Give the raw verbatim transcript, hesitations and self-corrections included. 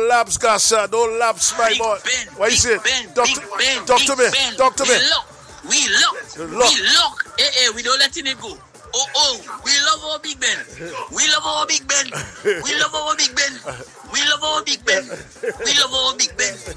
lapse, Gasser. Don't lapse, my Big boy. Ben, What you Big say? Ben, Talk Big to, Ben, talk Big to me. Ben. Talk to we me. Look, we look, Look. we look. Eh, eh, we don't letting it go. Oh, oh, we love our Big Ben. We love our Big Ben. We love our Big Ben. We love our Big Ben. We love our Big Ben.